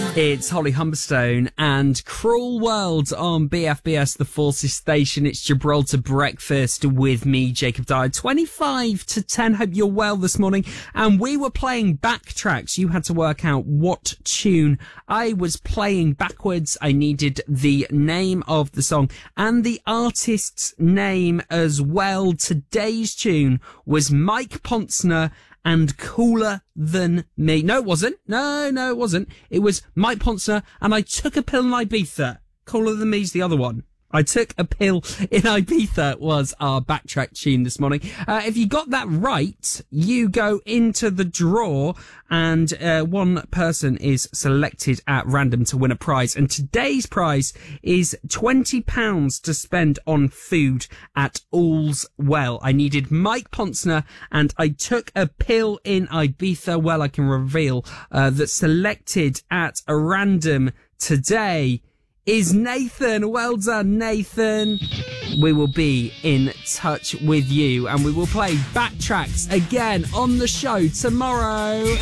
It's Holly Humberstone and Cruel World on BFBS, the Forces Station. It's Gibraltar Breakfast with me, Jacob Dyer. 25 to 10. Hope you're well this morning. And we were playing backtracks. You had to work out what tune I was playing backwards. I needed the name of the song and the artist's name as well. Today's tune was Mike Pontzner and Cooler Than Me. No, it wasn't. No, it wasn't. It was Mike Pontzner and I Took a Pill in Ibiza. Cooler Than Me's the other one. I Took a Pill in Ibiza was our backtrack tune this morning. If you got that right, you go into the draw and one person is selected at random to win a prize. And today's prize is £20 to spend on food at All's Well. I needed Mike Pontzner and I Took a Pill in Ibiza. Well, I can reveal that selected at a random today is Nathan. Well done, Nathan. We will be in touch with you and we will play backtracks again on the show tomorrow.